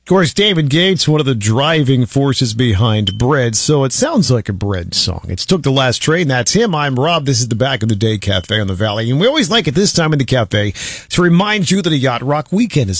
Of course, David Gates, one of the driving forces behind Bread, so it sounds like a Bread song. It's Took the Last Train. That's him. I'm Rob. This is the Back of the Day Cafe on the Valley, and we always like at this time in the cafe to remind you that a Yacht Rock weekend is